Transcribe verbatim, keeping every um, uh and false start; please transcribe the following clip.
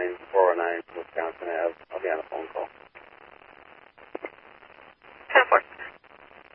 nine, four oh nine Wisconsin Ave. I'll be on a phone call.